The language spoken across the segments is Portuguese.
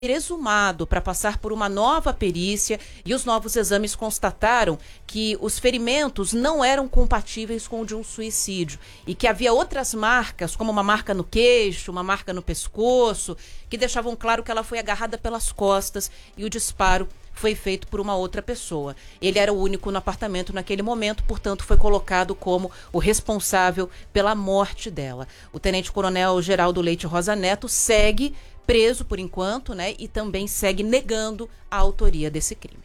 exumado para passar por uma nova perícia e os novos exames constataram que os ferimentos não eram compatíveis com o de um suicídio e que havia outras marcas, como uma marca no queixo, uma marca no pescoço, que deixavam claro que ela foi agarrada pelas costas e o disparo foi feito por uma outra pessoa. Ele era o único no apartamento naquele momento, portanto foi colocado como o responsável pela morte dela. O tenente-coronel Geraldo Leite Rosa Neto segue preso por enquanto, né? E também segue negando a autoria desse crime.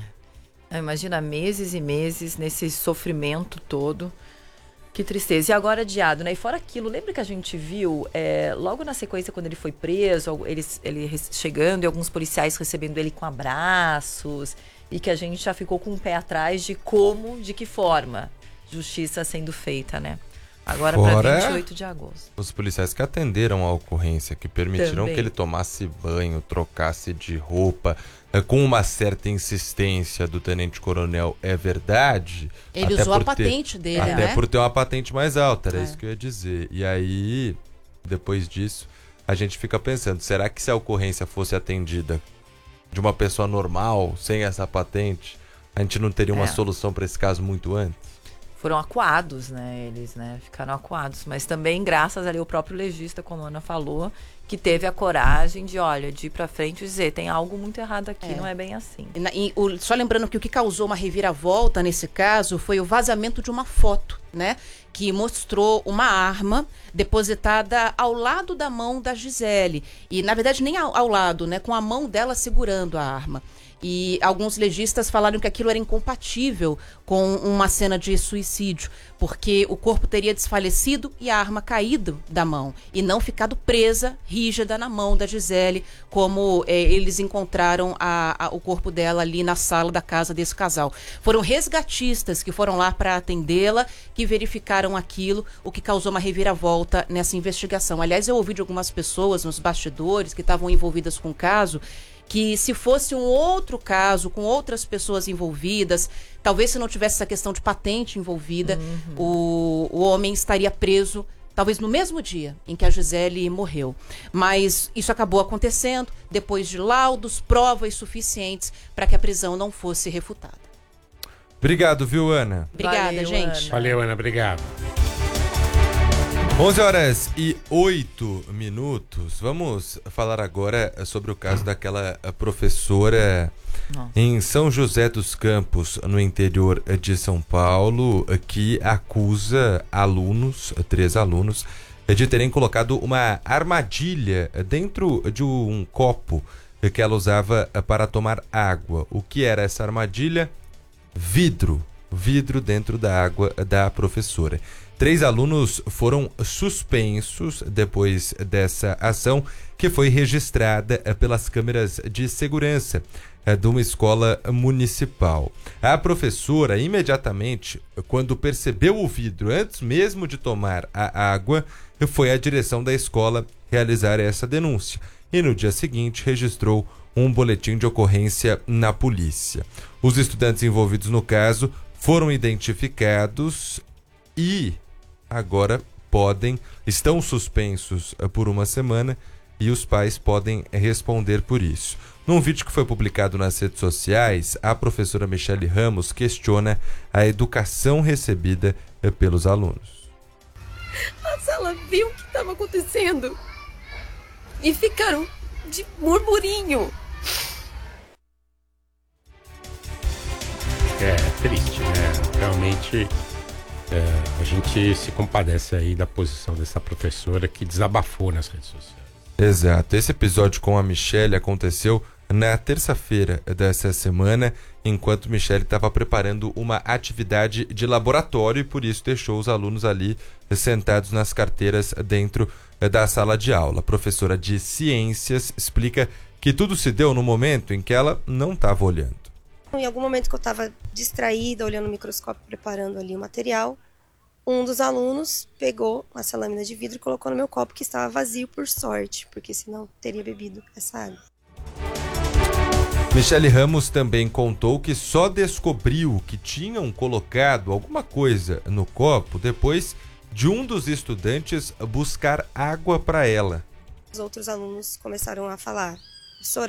Imagina meses e meses nesse sofrimento todo. Que tristeza. E agora adiado, né? E fora aquilo, lembra que a gente viu, logo na sequência, quando ele foi preso, ele chegando e alguns policiais recebendo ele com abraços, e que a gente já ficou com o pé atrás de que forma justiça sendo feita, né? Agora para 28 de agosto. Os policiais que atenderam a ocorrência, que permitiram Também. que ele tomasse banho, trocasse de roupa, com uma certa insistência do tenente-coronel, é verdade. Ele usou a patente dele, né? Até por ter uma patente mais alta, era isso que eu ia dizer. E aí, depois disso, a gente fica pensando, será que se a ocorrência fosse atendida de uma pessoa normal, sem essa patente, a gente não teria uma solução para esse caso muito antes? Foram acuados, né, eles, né, ficaram acuados, mas também graças ali ao próprio legista, como a Ana falou, que teve a coragem de ir pra frente e dizer, tem algo muito errado aqui, não é bem assim. Só lembrando que o que causou uma reviravolta nesse caso foi o vazamento de uma foto, né, que mostrou uma arma depositada ao lado da mão da Gisele, e na verdade nem ao lado, né, com a mão dela segurando a arma. E alguns legistas falaram que aquilo era incompatível com uma cena de suicídio, porque o corpo teria desfalecido e a arma caído da mão, e não ficado presa, rígida na mão da Gisele, como eles encontraram o corpo dela ali na sala da casa desse casal. Foram resgatistas que foram lá para atendê-la, que verificaram aquilo, o que causou uma reviravolta nessa investigação. Aliás, eu ouvi de algumas pessoas nos bastidores que estavam envolvidas com o caso, que se fosse um outro caso, com outras pessoas envolvidas, talvez se não tivesse essa questão de patente envolvida, o homem estaria preso, talvez no mesmo dia em que a Gisele morreu. Mas isso acabou acontecendo depois de laudos, provas suficientes para que a prisão não fosse refutada. Obrigado, viu, Ana? Obrigada, Valeu, gente. Ana. Valeu, Ana, obrigado. 11h08. Vamos falar agora sobre o caso daquela professora em São José dos Campos, no interior de São Paulo, que acusa três alunos, de terem colocado uma armadilha dentro de um copo que ela usava para tomar água. O que era essa armadilha? Vidro dentro da água da professora. 3 alunos foram suspensos depois dessa ação, que foi registrada pelas câmeras de segurança de uma escola municipal. A professora, imediatamente, quando percebeu o vidro, antes mesmo de tomar a água, foi à direção da escola realizar essa denúncia. E no dia seguinte registrou um boletim de ocorrência na polícia. Os estudantes envolvidos no caso foram identificados e agora estão suspensos por uma semana e os pais podem responder por isso. Num vídeo que foi publicado nas redes sociais, a professora Michele Ramos questiona a educação recebida pelos alunos. A sala viu o que estava acontecendo e ficaram de murmurinho. É triste, né? Realmente a gente se compadece aí da posição dessa professora que desabafou nas redes sociais. Exato. Esse episódio com a Michele aconteceu na terça-feira dessa semana, enquanto Michele estava preparando uma atividade de laboratório e por isso deixou os alunos ali sentados nas carteiras dentro da sala de aula. A professora de ciências explica que tudo se deu no momento em que ela não estava olhando. Em algum momento que eu estava distraída, olhando no microscópio, preparando ali o material, um dos alunos pegou essa lâmina de vidro e colocou no meu copo, que estava vazio por sorte, porque senão teria bebido essa água. Michele Ramos também contou que só descobriu que tinham colocado alguma coisa no copo depois de um dos estudantes buscar água para ela. Os outros alunos começaram a falar